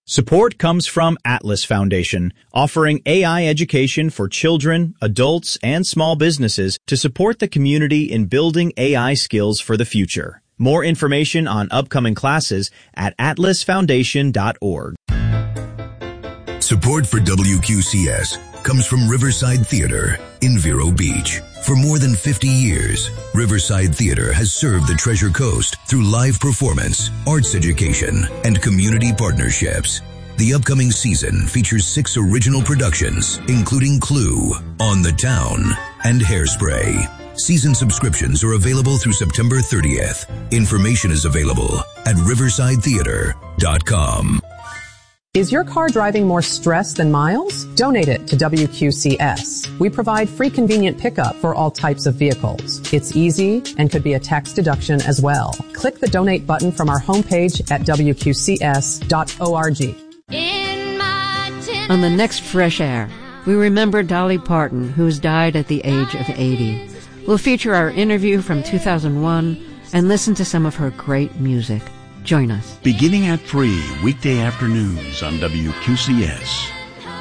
Support comes from Atlas Foundation, offering AI education for children, adults, and small businesses to support the community in building AI skills for the future. More information on upcoming classes at atlasfoundation.org. Support for WQCS comes from Riverside Theater in Vero Beach. For more than 50 years, Riverside Theater has served the Treasure Coast through live performance, arts education, and community partnerships. The upcoming season features 6 original productions, including Clue, On the Town, and Hairspray. Season subscriptions are available through September 30th. Information is available at riversidetheater.com. Is your car driving more stress than miles? Donate it to WQCS. We provide free convenient pickup for all types of vehicles. It's easy and could be a tax deduction as well. Click the donate button from our homepage at WQCS.org. On the next Fresh Air, we remember Dolly Parton, who's died at the age of 80. We'll feature our interview from 2001 and listen to some of her great music. Join us. Beginning at 3, weekday afternoons on WQCS.